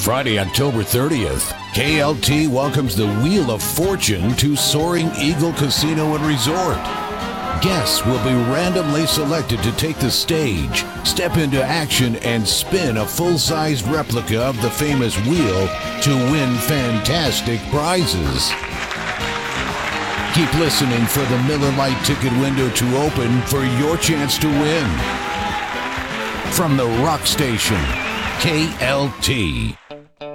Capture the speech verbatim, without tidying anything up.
Friday, October thirtieth, K L T welcomes the Wheel of Fortune to Soaring Eagle Casino and Resort. Guests will be randomly selected to take the stage, step into action, and spin a full-sized replica of the famous wheel to win fantastic prizes. Keep listening for the Miller Lite ticket window to open for your chance to win. From the Rock Station, K L T.